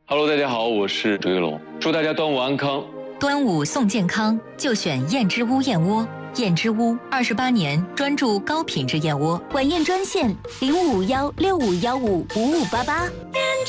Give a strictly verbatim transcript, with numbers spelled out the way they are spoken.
Hello， 大家好，我是周跃龙，祝大家端午安康。 端午送健康，就选燕之屋燕窝。燕之屋二十八年专注高品质燕窝， 晚宴专线零五五幺六五幺五五五八八。